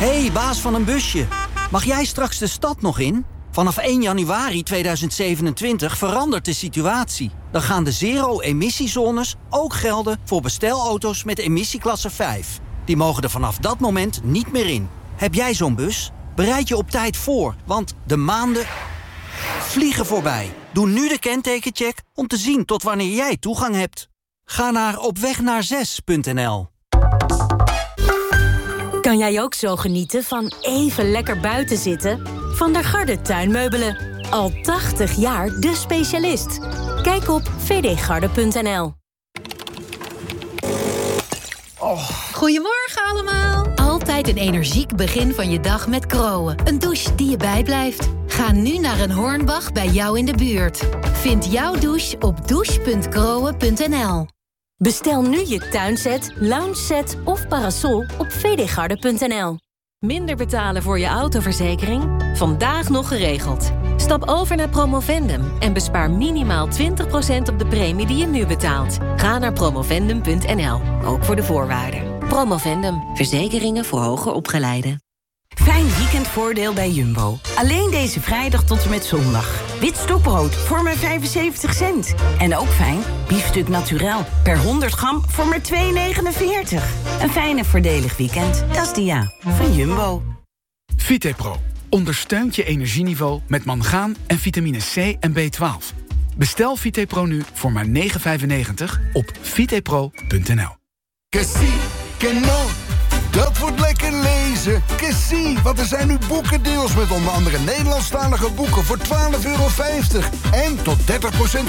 Hey, baas van een busje. Mag jij straks de stad nog in? Vanaf 1 januari 2027 verandert de situatie. Dan gaan de zero-emissiezones ook gelden voor bestelauto's met emissieklasse 5. Die mogen er vanaf dat moment niet meer in. Heb jij zo'n bus? Bereid je op tijd voor, want de maanden vliegen voorbij. Doe nu de kentekencheck om te zien tot wanneer jij toegang hebt. Ga naar opwegnaarzes.nl. Kan jij ook zo genieten van even lekker buiten zitten? Van der Garde tuinmeubelen. Al 80 jaar de specialist. Kijk op vdgarde.nl. Goedemorgen allemaal. Altijd een energiek begin van je dag met Kroon. Een douche die je bijblijft. Ga nu naar een Hornbach bij jou in de buurt. Vind jouw douche op douche.kroon.nl. Bestel nu je tuinset, loungeset of parasol op vdgarde.nl. Minder betalen voor je autoverzekering? Vandaag nog geregeld. Stap over naar Promovendum en bespaar minimaal 20% op de premie die je nu betaalt. Ga naar promovendum.nl, ook voor de voorwaarden. Promovendum, verzekeringen voor hoger opgeleiden. Fijn weekendvoordeel bij Jumbo. Alleen deze vrijdag tot en met zondag. Wit stokbrood voor maar 75 cent. En ook fijn, biefstuk naturel per 100 gram voor maar 2,49. Een fijn en voordelig weekend, dat is Dia van Jumbo. Vitepro ondersteunt je energieniveau met mangaan en vitamine C en B12. Bestel Vitepro nu voor maar €9,95 op vitepro.nl. Dat wordt lekker lezen. Kessie, want er zijn nu boekendeals met onder andere Nederlandstalige boeken voor €12,50. En tot 30%